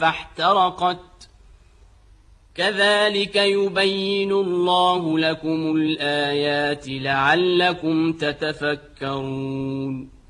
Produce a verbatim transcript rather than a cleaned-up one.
فاحترقت كذلك يبين الله لكم الآيات لعلكم تتفكرون